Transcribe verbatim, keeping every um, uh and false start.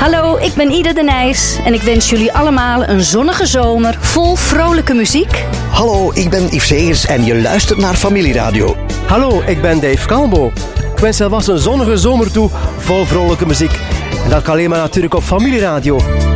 Hallo, ik ben Ida de Nijs en ik wens jullie allemaal een zonnige zomer vol vrolijke muziek. Hallo, ik ben Yves Segers en je luistert naar Familieradio. Hallo, ik ben Dave Calbo. Ik wens alvast een zonnige zomer toe vol vrolijke muziek. En dat kan alleen maar natuurlijk op Familieradio.